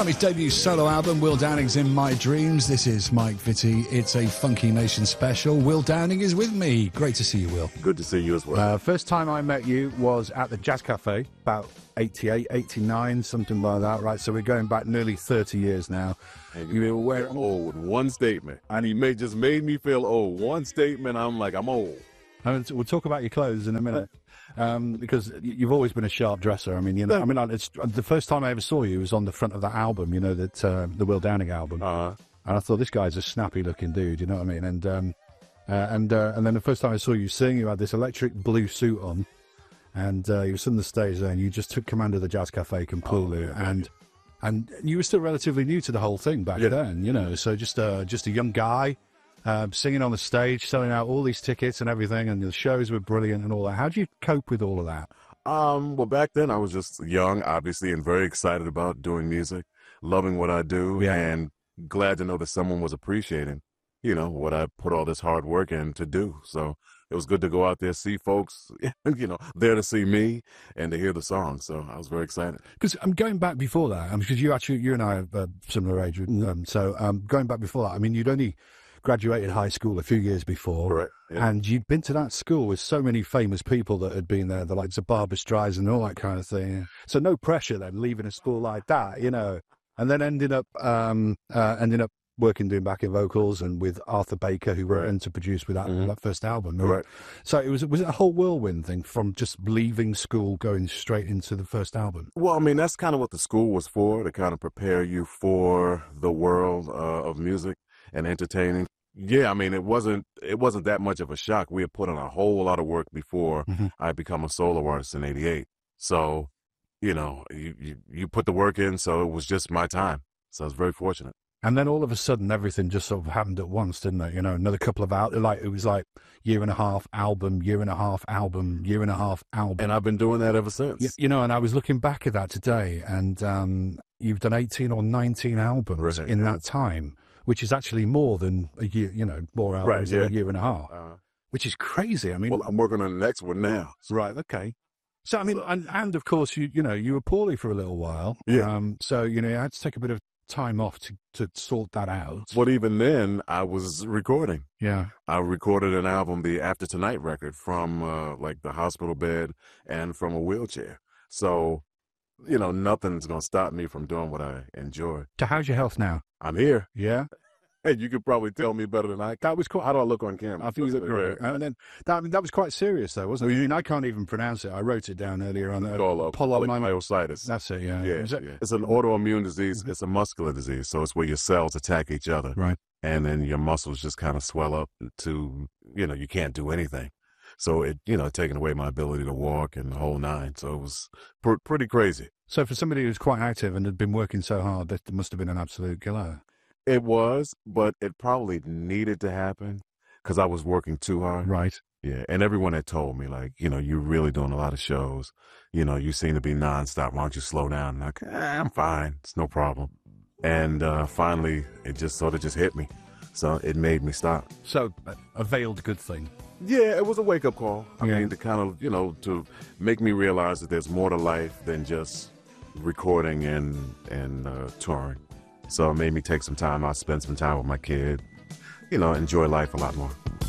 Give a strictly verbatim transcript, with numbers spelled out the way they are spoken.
From his debut solo album, Will Downing's In My Dreams, this is Mike Vitti. It's a Funky Nation special. Will Downing is with me. Great to see you, Will. Good to see you as well. Uh, first time I met you was at the Jazz Cafe, about eighty-eight, eighty-nine, something like that, right? So we're going back nearly thirty years now. And you were wearing old with one statement. And he made, just made me feel old. One statement, I'm like, I'm old. And we'll talk about your clothes in a minute. Um, because you've always been a sharp dresser. I mean, you know, I mean, it's the first time I ever saw you was on the front of that album, you know, that uh, the Will Downing album. Uh-huh. And I thought, this guy's a snappy-looking dude, you know what I mean? And um, uh, and uh, and then the first time I saw you sing, you had this electric blue suit on, and uh, you were sitting on the stage there, and you just took command of the Jazz Cafe completely. Oh, and and you were still relatively new to the whole thing back yeah. then, you know. So just uh, just a young guy. Uh, singing on the stage, selling out all these tickets and everything, and the shows were brilliant and all that. How do you cope with all of that? Um, well, back then I was just young, obviously, and very excited about doing music, loving what I do, yeah. and glad to know that someone was appreciating, you know, what I put all this hard work in to do. So it was good to go out there, see folks, you know, there to see me and to hear the song. So I was very excited. Because I'm going back before that, because you actually, you and I are uh, similar age. Um, so um, going back before that, I mean, you'd only graduated high school a few years before, Correct, yeah. and you'd been to that school with so many famous people that had been there, the likes of Barbra Streisand and all that kind of thing. So no pressure then, leaving a school like that, you know, and then ending up um, uh, ending up working doing backing vocals and with Arthur Baker, who wrote right. and to produce with that, mm-hmm. that first album. Right. So it was was it a whole whirlwind thing from just leaving school, going straight into the first album? Well, I mean, that's kind of what the school was for, to kind of prepare you for the world uh, of music and entertaining. Yeah, I mean, it wasn't it wasn't that much of a shock. We had put in a whole lot of work before mm-hmm. I become a solo artist in eighty-eight. So, you know, you, you, you put the work in, so it was just my time. So I was very fortunate. And then all of a sudden, everything just sort of happened at once, didn't it? You know, another couple of out, like it was like year and a half album, year and a half album, year and a half album. And I've been doing that ever since. You, you know, and I was looking back at that today, and um, you've done eighteen or nineteen albums right. in that time, which is actually more than a year, you know, more albums right, yeah. than a year and a half, uh, which is crazy. I mean, well, I'm working on the next one now. Right, okay. So, I mean, and, and of course, you you know, you were poorly for a little while. Yeah. Um, so, you know, you had to take a bit of time off to, to sort that out. But even then, I was recording. Yeah. I recorded an album, the After Tonight record, from uh, like the hospital bed and from a wheelchair. So, you know, nothing's going to stop me from doing what I enjoy. So how's your health now? I'm here. Yeah. Hey, you could probably tell me better than I. That was cool. How do I look on camera? I think you look great. And then that, I mean, that was quite serious, though, wasn't it? I mean, I can't even pronounce it. I wrote it down earlier on. Uh, polymyositis. That's it. Yeah. Yeah, Is that, yeah. It's an autoimmune disease. It's a muscular disease, so it's where your cells attack each other, right? And then your muscles just kind of swell up to, you know, you can't do anything. So it, you know, taking away my ability to walk and the whole nine. So it was pr- pretty crazy. So for somebody who's quite active and had been working so hard, that must have been an absolute killer. It was, but it probably needed to happen because I was working too hard. Right. Yeah. And everyone had told me, like, you know, you're really doing a lot of shows. You know, you seem to be nonstop. Why don't you slow down? And I'm like, eh, I'm fine. It's no problem. And uh, finally, it just sort of just hit me. So it made me stop. So a veiled good thing. Yeah, it was a wake-up call. I yeah. mean, to kind of, you know, to make me realize that there's more to life than just recording and, and uh, touring. So it made me take some time out, spend some time with my kid, you know, enjoy life a lot more.